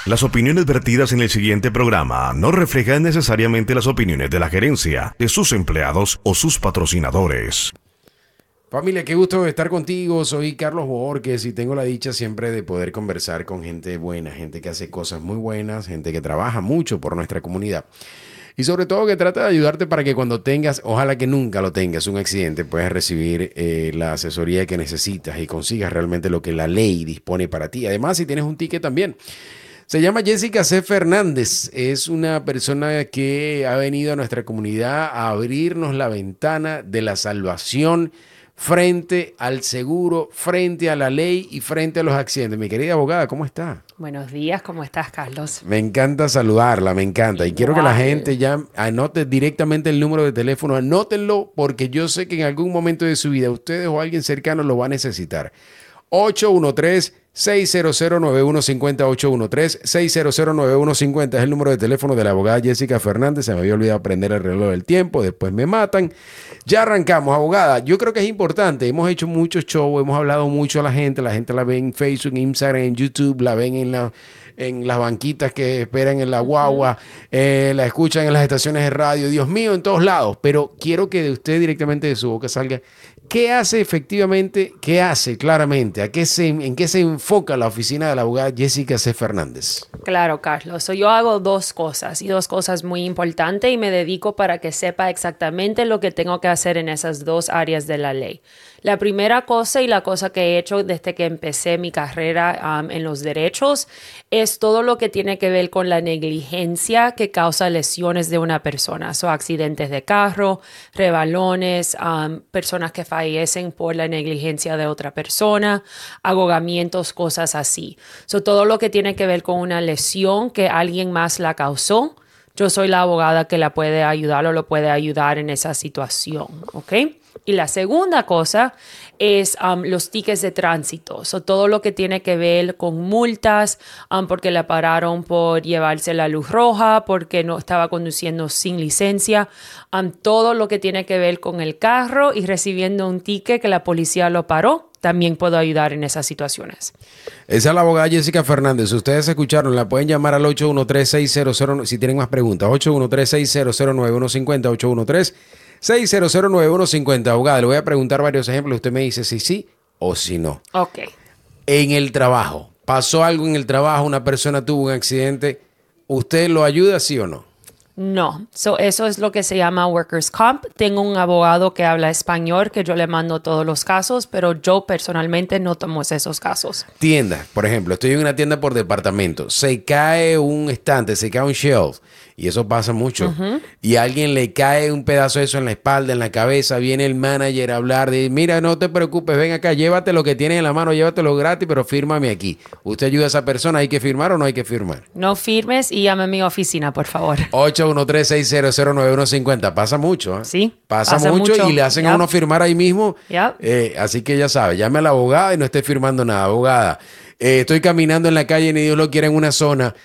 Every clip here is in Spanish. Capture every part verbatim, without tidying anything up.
Las opiniones vertidas en el siguiente programa no reflejan necesariamente las opiniones de la gerencia, de sus empleados o sus patrocinadores. Familia, qué gusto estar contigo. Soy Carlos Borges y tengo la dicha siempre de poder conversar con gente buena, gente que hace cosas muy buenas, gente que trabaja mucho por nuestra comunidad. Y sobre todo que trata de ayudarte para que cuando tengas, ojalá que nunca lo tengas, un accidente, puedas recibir eh, la asesoría que necesitas y consigas realmente lo que la ley dispone para ti. Además, si tienes un ticket también. Se llama Jessica C. Fernández. Es una persona que ha venido a nuestra comunidad a abrirnos la ventana de la salvación frente al seguro, frente a la ley y frente a los accidentes. Mi querida abogada, ¿cómo está? Buenos días, ¿cómo estás, Carlos? Me encanta saludarla, me encanta. Y Igual. quiero que la gente ya anote directamente el número de teléfono. Anótenlo porque yo sé que en algún momento de su vida ustedes o alguien cercano lo va a necesitar. ocho uno tres, seis cero cero, nueve uno cinco cero, ocho uno tres, seis cero cero, nueve uno cinco cero es el número de teléfono de la abogada Jessica Fernández. Se me había olvidado prender el reloj del tiempo, después me matan. Ya arrancamos, abogada. Yo creo que es importante. Hemos hecho muchos shows, hemos hablado mucho a la gente. La gente la ve en Facebook, en Instagram, en YouTube, la ven en la... en las banquitas que esperan en la guagua, eh, la escuchan en las estaciones de radio, Dios mío, en todos lados. Pero quiero que de usted directamente de su boca salga, ¿qué hace efectivamente? ¿Qué hace claramente? ¿A qué se, ¿En qué se enfoca la oficina de la abogada Jessica C. Fernández? Claro, Carlos. So, yo hago dos cosas y dos cosas muy importantes y me dedico para que sepa exactamente lo que tengo que hacer en esas dos áreas de la ley. La primera cosa y la cosa que he hecho desde que empecé mi carrera um, en los derechos es todo lo que tiene que ver con la negligencia que causa lesiones de una persona. So, accidentes de carro, rebalones, um, personas que fallecen por la negligencia de otra persona, ahogamientos, cosas así. So, todo lo que tiene que ver con una lesión que alguien más la causó, yo soy la abogada que la puede ayudar o lo puede ayudar en esa situación, ¿ok? Y la segunda cosa es um, los tickets de tránsito. So, todo lo que tiene que ver con multas, um, porque la pararon por llevarse la luz roja, porque no estaba conduciendo sin licencia. Um, todo lo que tiene que ver con el carro y recibiendo un ticket que la policía lo paró. También puedo ayudar en esas situaciones. Esa es la abogada Jessica Fernández. Ustedes escucharon, la pueden llamar al ocho uno tres, seis cero cero, si tienen más preguntas, ocho uno tres, seis cero cero, nueve uno cinco cero, ocho uno tres, seis cero cero, nueve uno cinco cero. Abogada, le voy a preguntar varios ejemplos. Usted me dice si sí o si no. Ok. En el trabajo, pasó algo en el trabajo, una persona tuvo un accidente, ¿usted lo ayuda sí o no? No, so, eso es lo que se llama workers' comp. Tengo un abogado que habla español que yo le mando todos los casos, pero yo personalmente no tomo esos casos. Tienda, por ejemplo, estoy en una tienda por departamento, se cae un estante, se cae un shelf, y eso pasa mucho, uh-huh. Y a alguien le cae un pedazo de eso en la espalda, en la cabeza, viene el manager a hablar de, mira, no te preocupes, ven acá, llévate lo que tienes en la mano, llévatelo gratis, pero fírmame aquí. ¿Usted ayuda a esa persona? ¿Hay que firmar o no hay que firmar? No firmes y llame a mi oficina, por favor. ocho uno tres, seis cero cero, nueve uno cinco cero. Pasa mucho, ¿eh? Sí. Pasa, pasa mucho, mucho y le hacen yep. a uno firmar ahí mismo. Yep. Eh, así que ya sabe, llame a la abogada y no esté firmando nada. Abogada, eh, estoy caminando en la calle, ni Dios lo quiera, en una zona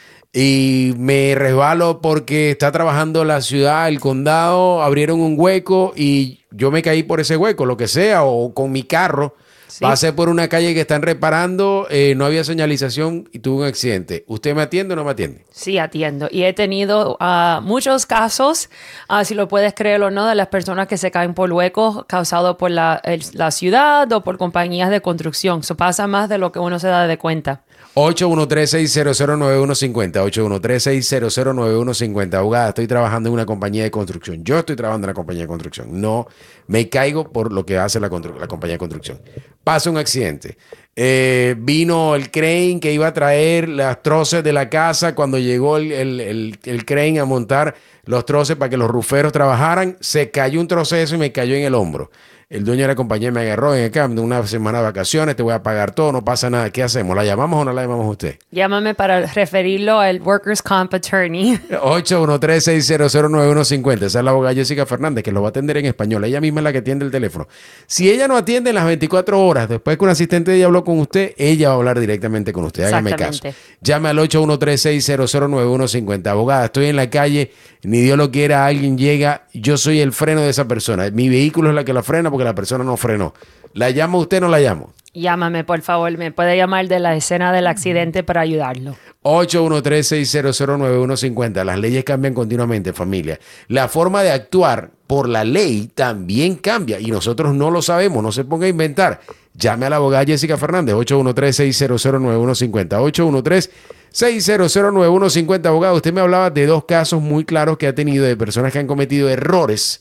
y me resbalo porque está trabajando la ciudad, el condado, abrieron un hueco y yo me caí por ese hueco, lo que sea, o con mi carro. Sí. Pasé por una calle que están reparando, eh, no había señalización y tuve un accidente. ¿Usted me atiende o no me atiende? Sí, atiendo. Y he tenido uh, muchos casos, uh, si lo puedes creer o no, de las personas que se caen por huecos causados por la, el, la ciudad o por compañías de construcción. Eso pasa más de lo que uno se da de cuenta. ocho uno tres, seis cero cero, nueve uno cinco cero. ocho uno tres, seis cero cero, nueve uno cinco cero. Abogada, estoy trabajando en una compañía de construcción. Yo estoy trabajando en una compañía de construcción. No me caigo por lo que hace la, la compañía de construcción. Pasa un accidente. Eh, vino el crane que iba a traer las troces de la casa. Cuando llegó el, el, el, el crane a montar los troces para que los ruferos trabajaran, se cayó un trozo de eso y me cayó en el hombro. El dueño de la compañía me agarró en acá, una semana de vacaciones, te voy a pagar todo, no pasa nada. ¿Qué hacemos? ¿La llamamos o no la llamamos a usted? Llámame para referirlo al Workers' Comp Attorney. ocho uno tres, seis cero cero, nueve uno cinco cero. Esa es la abogada Jessica Fernández, que lo va a atender en español. Ella misma es la que atiende el teléfono. Si ella no atiende en las veinticuatro horas, después que un asistente de ella habló con usted, ella va a hablar directamente con usted. Hágame caso. Llame al ocho uno tres, seis cero cero, nueve uno cinco cero. Abogada, estoy en la calle, ni Dios lo quiera, alguien llega, yo soy el freno de esa persona. Mi vehículo es la que la frena porque la persona no frenó. ¿La llamo usted o no la llamo? Llámame, por favor. Me puede llamar de la escena del accidente para ayudarlo. ocho uno tres, seis cero cero, nueve uno cinco cero. Las leyes cambian continuamente, familia. La forma de actuar por la ley también cambia y nosotros no lo sabemos. No se ponga a inventar. Llame a la abogada Jessica Fernández, ocho uno tres, seis cero cero, nueve uno cinco cero. ocho uno tres, seis cero cero, nueve uno cinco cero. Abogado, usted me hablaba de dos casos muy claros que ha tenido de personas que han cometido errores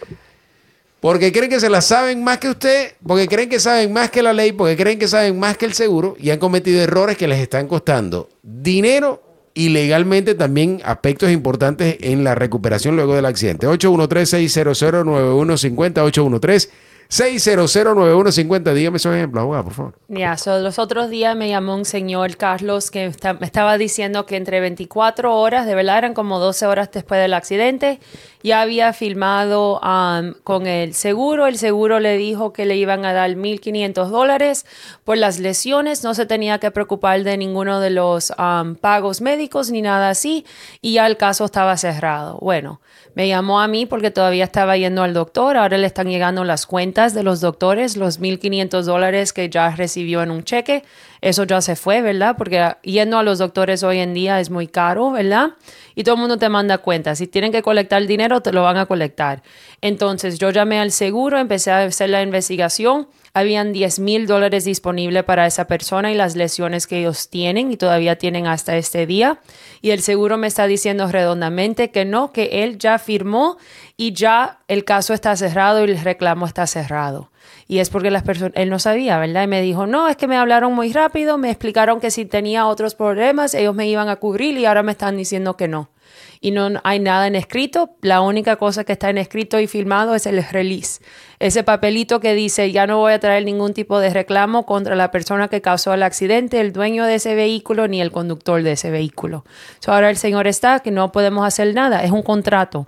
porque creen que se la saben más que usted, porque creen que saben más que la ley, porque creen que saben más que el seguro y han cometido errores que les están costando dinero y legalmente también aspectos importantes en la recuperación luego del accidente. ocho uno tres, seis cero cero, nueve uno cinco cero, ocho uno tres, seis cero cero, nueve uno cinco cero. Dígame esos ejemplos, abogado, por favor. Ya, yeah, so, los otros días me llamó un señor, Carlos, que está, me estaba diciendo que entre veinticuatro horas, de verdad eran como doce horas después del accidente, ya había firmado um, con el seguro. El seguro le dijo que le iban a dar mil quinientos dólares por las lesiones. No se tenía que preocupar de ninguno de los um, pagos médicos ni nada así. Y ya el caso estaba cerrado. Bueno, me llamó a mí porque todavía estaba yendo al doctor. Ahora le están llegando las cuentas de los doctores, los mil quinientos dólares que ya recibió en un cheque. Eso ya se fue, ¿verdad? Porque yendo a los doctores hoy en día es muy caro, ¿verdad? Y todo el mundo te manda cuentas. Si tienen que colectar dinero, te lo van a colectar. Entonces, yo llamé al seguro, empecé a hacer la investigación. Habían diez mil dólares disponibles para esa persona y las lesiones que ellos tienen y todavía tienen hasta este día. Y el seguro me está diciendo redondamente que no, que él ya firmó y ya el caso está cerrado y el reclamo está cerrado. Y es porque las personas, él no sabía, ¿verdad? Y me dijo, no, es que me hablaron muy rápido, me explicaron que si tenía otros problemas, ellos me iban a cubrir y ahora me están diciendo que no. Y no hay nada en escrito. La única cosa que está en escrito y firmado es el release. Ese papelito que dice, ya no voy a traer ningún tipo de reclamo contra la persona que causó el accidente, el dueño de ese vehículo, ni el conductor de ese vehículo. So, ahora el señor está que no podemos hacer nada. Es un contrato.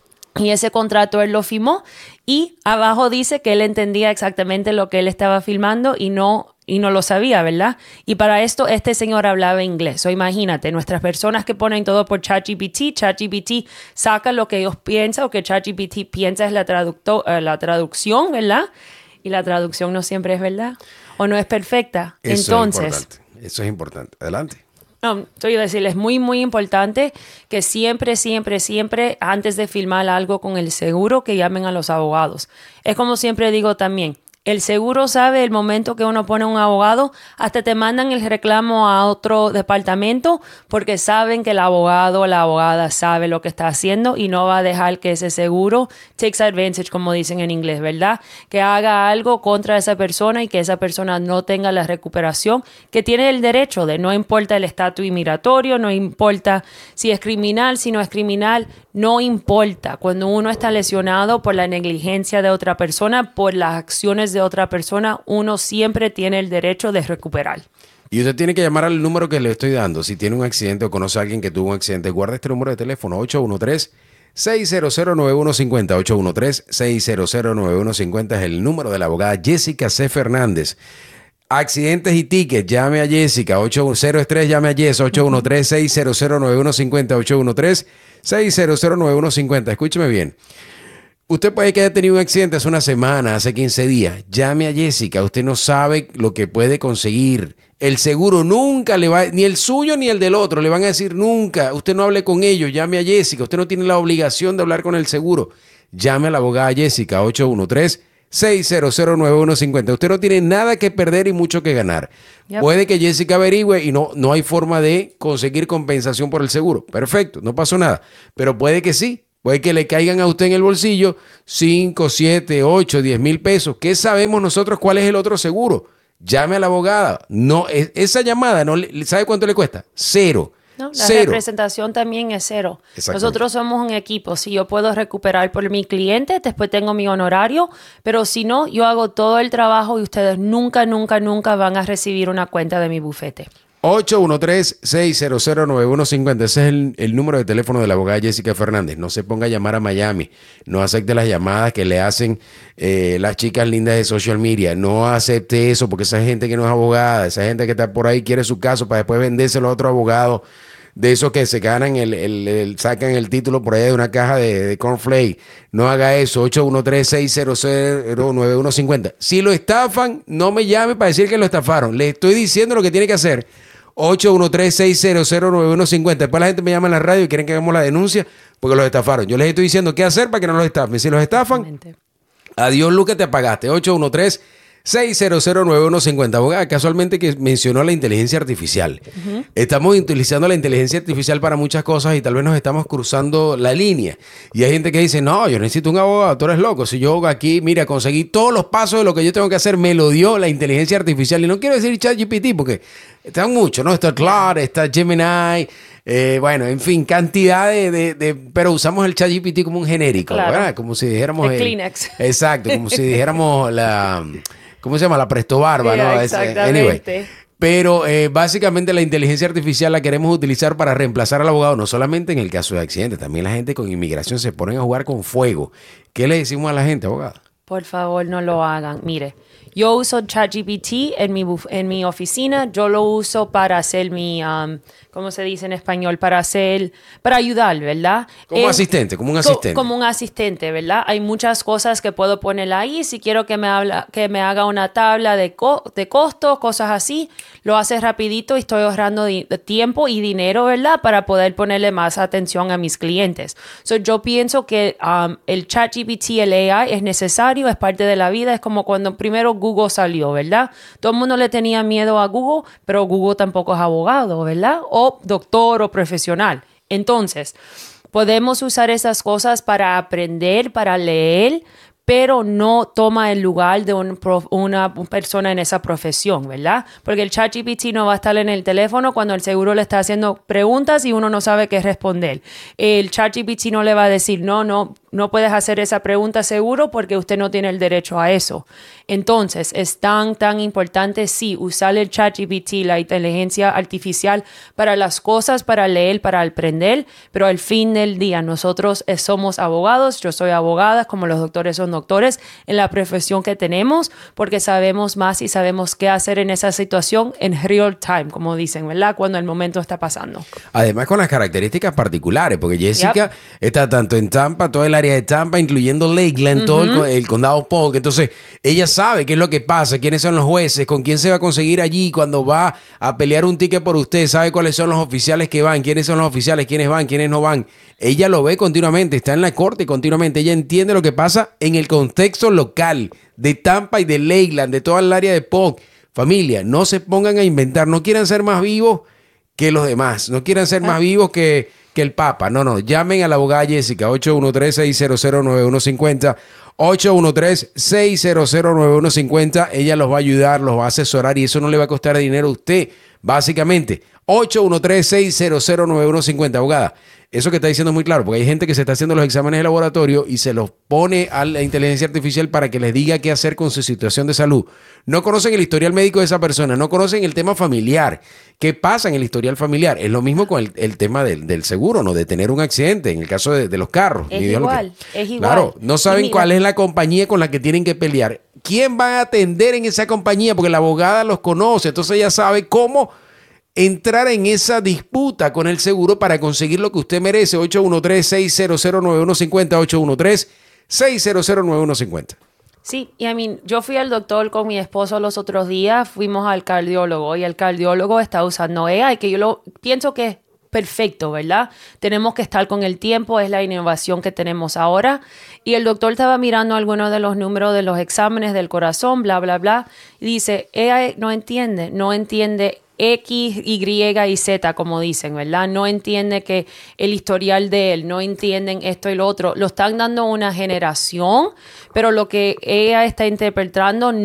Y ese contrato él lo firmó y abajo dice que él entendía exactamente lo que él estaba firmando y no, y no lo sabía, ¿verdad? Y para esto este señor hablaba inglés. O imagínate, nuestras personas que ponen todo por ChatGPT, ChatGPT saca lo que ellos piensan o que ChatGPT piensa es la, traducto, uh, la traducción, ¿verdad? Y la traducción no siempre es verdad o no es perfecta. Eso Entonces, es importante. Eso es importante. Adelante. No, estoy a decirles, es muy, muy importante que siempre, siempre, siempre, antes de firmar algo con el seguro, que llamen a los abogados. Es como siempre digo también, el seguro sabe el momento que uno pone un abogado, hasta te mandan el reclamo a otro departamento porque saben que el abogado o la abogada sabe lo que está haciendo y no va a dejar que ese seguro takes advantage, como dicen en inglés, ¿verdad? Que haga algo contra esa persona y que esa persona no tenga la recuperación que tiene el derecho de, no importa el estatus inmigratorio, no importa si es criminal, si no es criminal, no importa. Cuando uno está lesionado por la negligencia de otra persona, por las acciones de otra persona, uno siempre tiene el derecho de recuperar. Y usted tiene que llamar al número que le estoy dando. Si tiene un accidente o conoce a alguien que tuvo un accidente, guarda este número de teléfono, ocho uno tres, seis cero cero, nueve uno cinco cero. ocho uno tres, seis cero cero, nueve uno cinco cero es el número de la abogada Jessica C. Fernández. Accidentes y tickets, llame a Jessica, ocho cero tres, llame a Jess, ocho uno tres, seis cero cero, nueve uno cinco cero, ocho uno tres, seis cero cero, nueve uno cinco cero. Escúcheme bien. Usted puede que haya tenido un accidente hace una semana, hace quince días. Llame a Jessica. Usted no sabe lo que puede conseguir. El seguro nunca le va, ni el suyo ni el del otro, le van a decir nunca. Usted no hable con ellos. Llame a Jessica. Usted no tiene la obligación de hablar con el seguro. Llame a la abogada Jessica, ocho uno tres, seis cero cero, nueve uno cinco cero. Usted no tiene nada que perder y mucho que ganar. Yep. Puede que Jessica averigüe y no, no hay forma de conseguir compensación por el seguro. Perfecto, no pasó nada. Pero puede que sí. Puede que le caigan a usted en el bolsillo cinco, siete, ocho, diez mil pesos. ¿Qué sabemos nosotros cuál es el otro seguro? Llame a la abogada. No, esa llamada, no, ¿sabe cuánto le cuesta? Cero. No, la cero. representación también es cero. Nosotros somos un equipo. Si yo puedo recuperar por mi cliente, después tengo mi honorario, pero si no, yo hago todo el trabajo y ustedes nunca, nunca, nunca van a recibir una cuenta de mi bufete. ocho uno tres, seis cero cero, nueve uno cinco cero. Ese es el, el número de teléfono de la abogada Jessica Fernández. No se ponga a llamar a Miami. No acepte las llamadas que le hacen eh, las chicas lindas de social media. No acepte eso porque esa gente que no es abogada, esa gente que está por ahí quiere su caso para después vendérselo a otro abogado. de esos que se ganan, el, el, el- sacan el título por ahí de una caja de, de cornflake. No haga eso. ocho uno tres, seis cero cero, nueve uno cinco cero. Si lo estafan, no me llame para decir que lo estafaron. Le estoy diciendo lo que tiene que hacer. ocho uno tres, seis cero cero, nueve uno cinco cero. Después la gente me llama en la radio y quieren que hagamos la denuncia porque los estafaron. Yo les estoy diciendo qué hacer para que no los estafen. Si los estafan, Exactamente. adiós, Luque, te apagaste. ocho uno tres, seis cero cero, nueve uno cinco cero. Abogada, casualmente que mencionó la inteligencia artificial. Uh-huh. Estamos utilizando la inteligencia artificial para muchas cosas y tal vez nos estamos cruzando la línea. Y hay gente que dice, no, yo necesito un abogado, tú eres loco. Si yo aquí, mira, conseguí todos los pasos de lo que yo tengo que hacer, me lo dio la inteligencia artificial. Y no quiero decir ChatGPT porque están muchos, ¿no? Está Claude, está Gemini, eh, bueno, en fin, cantidad de, de, de... Pero usamos el ChatGPT como un genérico, claro, ¿verdad? Como si dijéramos... El, el Kleenex. Exacto, como si dijéramos la... ¿Cómo se llama? La Presto Barba, yeah, ¿no? Exactamente. Anyway. Pero eh, básicamente la inteligencia artificial la queremos utilizar para reemplazar al abogado, no solamente en el caso de accidentes, también la gente con inmigración se ponen a jugar con fuego. ¿Qué le decimos a la gente, abogado? Por favor, no lo hagan. Mire, yo uso ChatGPT en mi, en mi oficina. Yo lo uso para hacer mi, um, ¿cómo se dice en español? Para hacer, para ayudar, ¿verdad? Como en, asistente, como un co asistente. Como un asistente, ¿verdad? Hay muchas cosas que puedo poner ahí. Si quiero que me, habla, que me haga una tabla de, co de costos, cosas así, lo hace rapidito y estoy ahorrando tiempo y dinero, ¿verdad? Para poder ponerle más atención a mis clientes. So, yo pienso que um, el ChatGPT, el A I, es necesario, es parte de la vida. Es como cuando primero Google salió, ¿verdad? Todo el mundo le tenía miedo a Google, pero Google tampoco es abogado, ¿verdad? O doctor o profesional. Entonces, podemos usar esas cosas para aprender, para leer, pero no toma el lugar de un prof, una persona en esa profesión, ¿verdad? Porque el ChatGPT no va a estar en el teléfono cuando el seguro le está haciendo preguntas y uno no sabe qué responder. El ChatGPT no le va a decir, no, no, no puedes hacer esa pregunta seguro porque usted no tiene el derecho a eso. Entonces, es tan, tan importante, sí, usar el ChatGPT, la inteligencia artificial, para las cosas, para leer, para aprender, pero al fin del día, nosotros somos abogados, yo soy abogada, como los doctores son doctores, en la profesión que tenemos, porque sabemos más y sabemos qué hacer en esa situación en real time, como dicen, ¿verdad? Cuando el momento está pasando. Además, con las características particulares, porque Jessica yep. está tanto en Tampa, todo el área de Tampa, incluyendo Lakeland, uh-huh. todo el, el condado Polk. Entonces, ella sabe qué es lo que pasa, quiénes son los jueces, con quién se va a conseguir allí cuando va a pelear un ticket por usted, sabe cuáles son los oficiales que van, quiénes son los oficiales, quiénes van, quiénes no van. Ella lo ve continuamente, está en la corte continuamente, ella entiende lo que pasa en el contexto local de Tampa y de Lakeland, de toda el área de Polk. Familia, no se pongan a inventar, no quieran ser más vivos que los demás, no quieran ser más vivos que, que el Papa. No, no, llamen a la abogada Jessica, ocho uno tres, seis cero cero, nueve uno cinco cero, ocho uno tres, seis cero cero, nueve uno cinco cero. Ella los va a ayudar, los va a asesorar y eso no le va a costar dinero a usted, básicamente. ocho uno tres, seis cero cero, nueve uno cinco cero. Abogada, eso que está diciendo es muy claro, porque hay gente que se está haciendo los exámenes de laboratorio y se los pone a la inteligencia artificial para que les diga qué hacer con su situación de salud. No conocen el historial médico de esa persona, no conocen el tema familiar. ¿Qué pasa en el historial familiar? Es lo mismo con el, el tema del, del seguro, ¿no? De tener un accidente, en el caso de, de los carros. Es igual, que, es igual. Claro, no saben cuál es la compañía con la que tienen que pelear. ¿Quién va a atender en esa compañía? Porque la abogada los conoce, entonces ella sabe cómo entrar en esa disputa con el seguro para conseguir lo que usted merece. ocho uno tres, seis cero cero, nueve uno cinco cero, ocho uno tres, seis cero cero, nueve uno cinco cero. Sí, y I mean, yo fui al doctor con mi esposo los otros días, fuimos al cardiólogo y el cardiólogo está usando A I, que yo lo pienso que es perfecto, ¿verdad? Tenemos que estar con el tiempo, es la innovación que tenemos ahora. Y el doctor estaba mirando algunos de los números de los exámenes del corazón, bla, bla, bla, y dice, A I no entiende, no entiende X, Y y Z, como dicen, ¿verdad? No entiende que el historial de él, no entienden esto y lo otro. Lo están dando una generación, pero lo que ella está interpretando